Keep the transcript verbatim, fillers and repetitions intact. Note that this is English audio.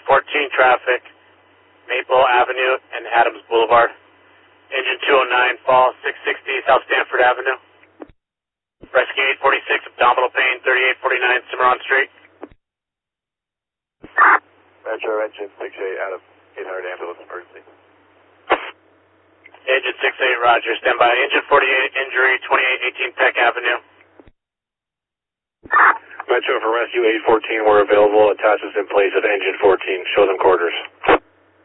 fourteen traffic, Maple Avenue and Adams Boulevard. Engine two oh nine, fall six sixty South Stanford Avenue. Rescue eight forty-six, abdominal pain, thirty-eight forty-nine Cimarron Street. Metro engine six eight, Adam, eight hundred ambulance emergency. Engine six eight, roger, stand by. Engine forty-eight, injury, twenty-eight eighteen Peck Avenue. Metro for rescue eight fourteen, we're available. Attachments in place of engine fourteen. Show them quarters.